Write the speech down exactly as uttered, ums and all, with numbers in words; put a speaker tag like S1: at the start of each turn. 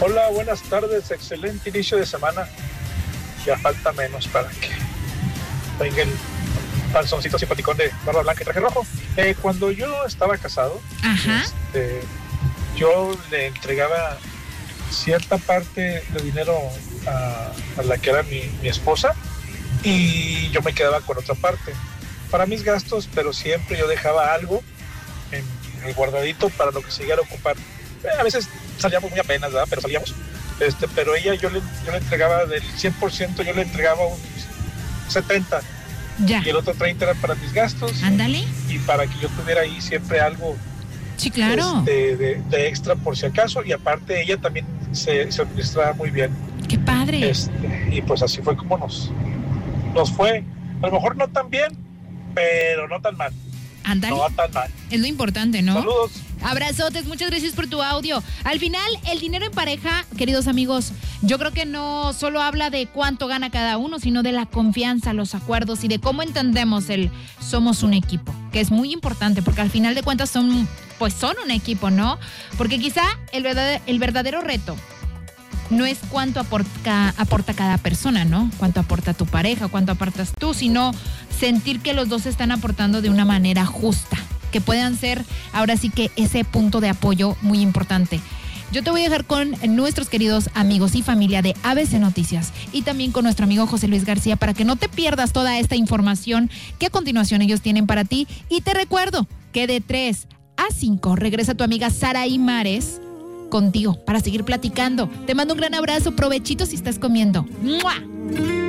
S1: Hola, buenas tardes, excelente inicio de semana. Ya falta menos para que venga el panzoncito simpaticón de barba blanca y traje rojo. Eh, cuando yo estaba casado, este, yo le entregaba cierta parte de dinero a, a la que era mi, mi esposa y yo me quedaba con otra parte para mis gastos, pero siempre yo dejaba algo en el guardadito para lo que se llegara a ocupar. Eh, a veces salíamos muy apenas, ¿verdad? Pero salíamos. Este, pero ella, yo le, yo le entregaba del cien por ciento, yo le entregaba un setenta por ciento.
S2: Ya.
S1: Y el otro treinta era para mis gastos.
S2: Ándale.
S1: Y para que yo tuviera ahí siempre algo.
S2: Sí, claro.
S1: Este, de, de extra por si acaso. Y aparte ella también se, se administraba muy bien.
S2: ¡Qué padre!
S1: Este, y pues así fue como nos, nos fue. A lo mejor no tan bien, pero no tan mal.
S2: Ándale.
S1: No tan mal.
S2: Es lo importante, ¿no?
S1: Saludos.
S2: Abrazotes, muchas gracias por tu audio. Al final, el dinero en pareja, queridos amigos, yo creo que no solo habla de cuánto gana cada uno, sino de la confianza, los acuerdos y de cómo entendemos el somos un equipo, que es muy importante, porque al final de cuentas son, pues son un equipo, ¿no? Porque quizá el verdadero, el verdadero reto no es cuánto aporta, aporta cada persona, ¿no? Cuánto aporta tu pareja, cuánto aportas tú, sino sentir que los dos están aportando de una manera justa, que puedan ser ahora sí que ese punto de apoyo muy importante. Yo te voy a dejar con nuestros queridos amigos y familia de A B C Noticias y también con nuestro amigo José Luis García para que no te pierdas toda esta información que a continuación ellos tienen para ti. Y te recuerdo que de tres a cinco regresa tu amiga Saraí Mares contigo para seguir platicando. Te mando un gran abrazo, provechito si estás comiendo. ¡Mua!